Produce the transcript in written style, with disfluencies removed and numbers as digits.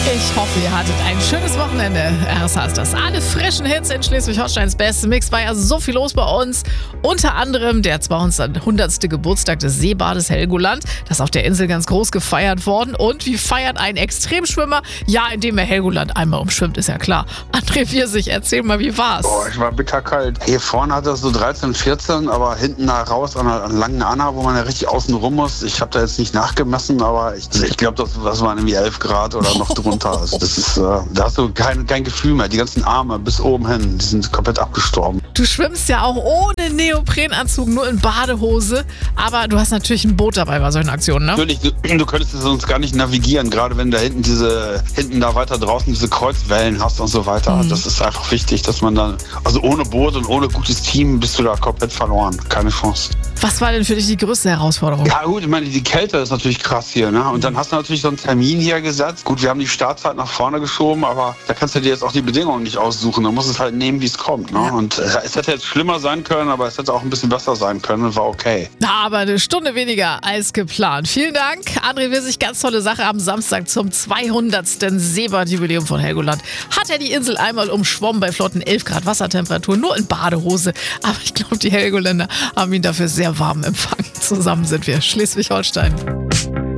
Ich hoffe, ihr hattet ein schönes Wochenende. RSH ist das. Alle frischen Hits in Schleswig-Holsteins beste Mix. War ja so viel los bei uns. Unter anderem der 200. Geburtstag des Seebades Helgoland. Das ist auf der Insel ganz groß gefeiert worden. Und wie feiert ein Extremschwimmer? Ja, indem er Helgoland einmal umschwimmt, ist ja klar. André Wirsig, erzähl mal, wie war's? Oh, ich war bitterkalt. Hier vorne hat das so 13, 14, aber hinten da raus an einer langen Anna, wo man ja richtig außen rum muss. Ich habe da jetzt nicht nachgemessen, aber ich glaube, das waren irgendwie 11 Grad oder noch drunter. Also das ist, da hast du kein Gefühl mehr. Die ganzen Arme bis oben hin, die sind komplett abgestorben. Du schwimmst ja auch ohne Neoprenanzug, nur in Badehose. Aber du hast natürlich ein Boot dabei bei solchen Aktionen, ne? Natürlich, du könntest es sonst gar nicht navigieren, gerade wenn da hinten da weiter draußen diese Kreuzwellen hast und so weiter. Das ist einfach wichtig, dass man dann, also ohne Boot und ohne gutes Team bist du da komplett verloren. Keine Chance. Was war denn für dich die größte Herausforderung? Ja gut, ich meine, die Kälte ist natürlich krass hier, ne? Und dann hast du natürlich so einen Termin hier gesetzt. Gut, wir haben die Startzeit nach vorne geschoben, aber da kannst du dir jetzt auch die Bedingungen nicht aussuchen. Da musst du es halt nehmen, wie es kommt, ne? Ja. Und es hätte jetzt schlimmer sein können, aber es hätte auch ein bisschen besser sein können und war okay. Na, aber eine Stunde weniger als geplant. Vielen Dank. André Wirsig, ganz tolle Sache am Samstag zum 200. Seebad-Jubiläum von Helgoland. Hat er die Insel einmal umschwommen bei flotten 11 Grad Wassertemperatur, nur in Badehose. Aber ich glaube, die Helgoländer haben ihn dafür sehr warm empfangen. Zusammen sind wir Schleswig-Holstein.